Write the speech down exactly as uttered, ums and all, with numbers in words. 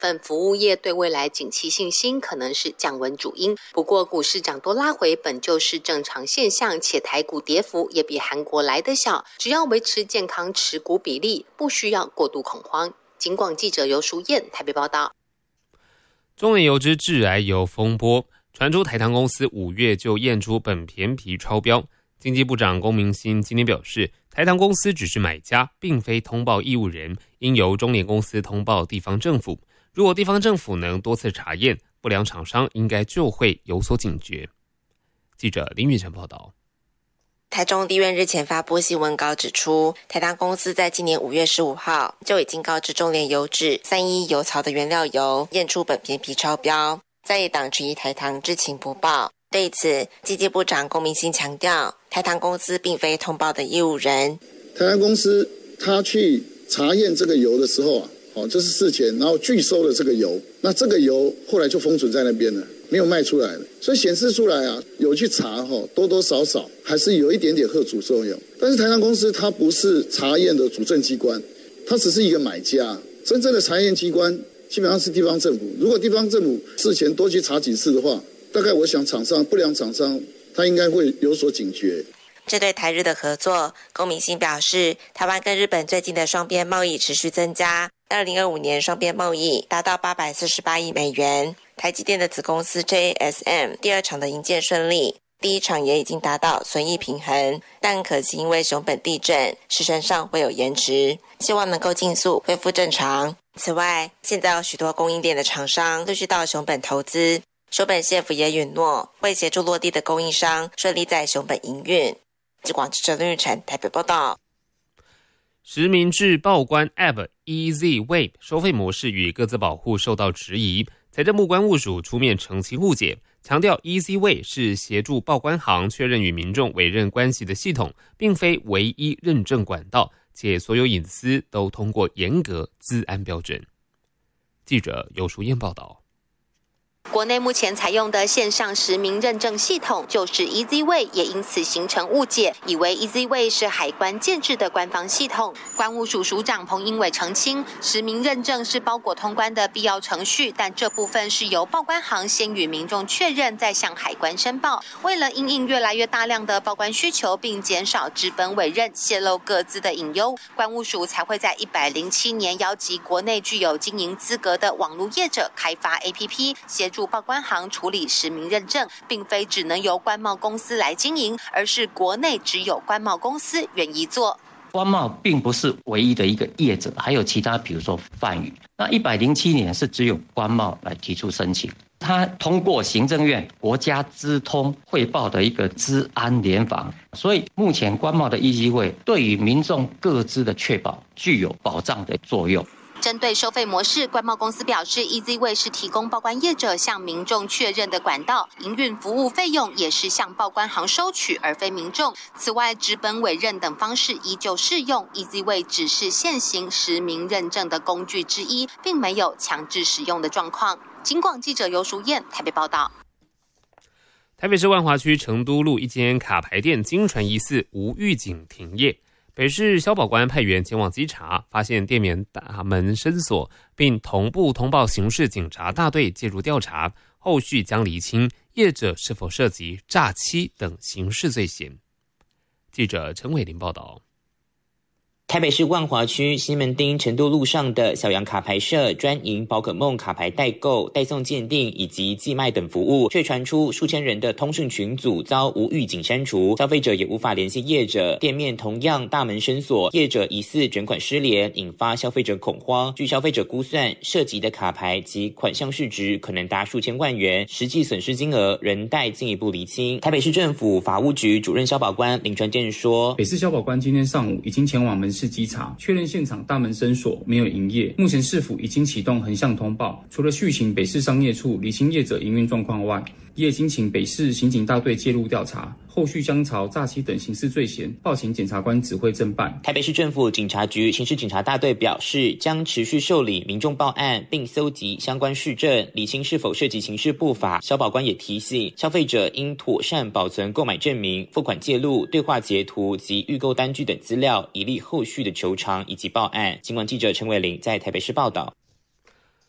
份服务业对未来景气信心可能是降温主因。不过股市涨多拉回本就是正常现象，且台股跌幅也比韩国来得小，只要维持健康持股比例，不需要过度恐慌。警广记者游淑燕台北报道。 中原油之致癌油风波，传出台糖公司五月就验出苯醃醑超标。经济部长龚明鑫今天表示，台糖公司只是买家，并非通报义务人，应由中联公司通报地方政府。如果地方政府能多次查验，不良厂商应该就会有所警觉。记者林玉成报道。 台中地院日前发布新闻稿指出，台糖公司在今年五月十五号就已经告知中联油脂三一油槽的原料油验出苯醃醑超标，在野党质疑台糖知情不报。对此，经济部长龚明鑫强调，台糖公司并非通报的义务人。 台糖公司他去查验这个油的时候啊，哦，这是事前，然后拒收了这个油，那这个油后来就封存在那边了，没有卖出来了，所以显示出来啊，有去查哈，多多少少还是有一点点吓阻作用。但是台糖公司它不是查验的主政机关，它只是一个买家，真正的查验机关基本上是地方政府。如果地方政府事前多去查几次的话，大概我想厂商不良厂商他应该会有所警觉。 针对台日的合作，龚明鑫表示，台湾跟日本最近的双边贸易持续增加，二零二五年双边贸易达到八百四十八亿美元。台积电的子公司 J A S M 第二厂的营建顺利，第一厂也已经达到损益平衡，但可惜因为熊本地震，时程上会有延迟，希望能够尽速恢复正常。此外，现在有许多供应链的厂商陆续到熊本投资，熊本县府也允诺会协助落地的供应商顺利在熊本营运。记广记者林玉成台北报道。 实名制报关 App E Z Way 收费模式与个资保护受到质疑，财政部关务署出面澄清误解，强调 E Z Way 是协助报关行确认与民众委任关系的系统，并非唯一认证管道，且所有隐私都通过严格资安标准。记者游淑燕报道。 国内目前采用的线上实名认证系统就是 E Z Way， 也因此形成误解，以为 E Z Way 是海关建制的官方系统。关务署署长彭英伟澄清，实名认证是包裹通关的必要程序，但这部分是由报关行先与民众确认，再向海关申报。为了因应越来越大量的报关需求，并减少资本委任、泄露个资的隐忧，关务署才会在一百零七年邀集国内具有经营资格的网络业者开发 A P P， 协助报关行处理实名认证，并非只能由关贸公司来经营，而是国内只有关贸公司愿意做。 关贸并不是唯一的一个业者，还有其他，比如说泛宇。那一百零七年是只有关贸来提出申请，它通过行政院国家资通汇报的一个资安联防，所以目前关贸的 E Z Way 对于民众个资的确保具有保障的作用。 针对收费模式，关贸公司表示 E Z Way 是提供报关业者向民众确认的管道，营运服务费用也是向报关行收取，而非民众。此外，纸本委任等方式依旧适用， E Z Way 只是现行实名认证的工具之一，并没有强制使用的状况。警广记者游淑燕台北报道。 台北市万华区成都路一间卡牌店经传疑似无预警停业，北市消保官派员前往稽查，发现店面大门深锁，并同步通报刑事警察大队介入调查，后续将厘清业者是否涉及诈欺等刑事罪嫌。记者陈伟林报道。 台北市万华区西门町成都路上的小羊卡牌社专营宝可梦卡牌代购、代送鉴定以及寄卖等服务，却传出数千人的通讯群组遭无预警删除，消费者也无法联系业者，店面同样大门深锁，业者疑似卷款失联，引发消费者恐慌。据消费者估算，涉及的卡牌及款项市值可能达数千万元，实际损失金额仍待进一步厘清。台北市政府法务局主任消保官林传健说， 北市消保官今天上午已经前往门市稽查，确认现场大门深锁，没有营业。目前市府已经启动横向通报，除了续请北市商业处厘清业者营运状况外，也已经请北市刑警大队介入调查，后续将朝诈欺等刑事罪嫌报请检察官指挥侦办。 台北市政府警察局刑事警察大队表示，将持续受理民众报案，并搜集相关事证，厘清是否涉及刑事不法。消保官也提醒消费者应妥善保存购买证明、付款记录、对话截图及预购单据等资料，以利后续的求偿以及报案。警广记者陈伟玲在台北市报道。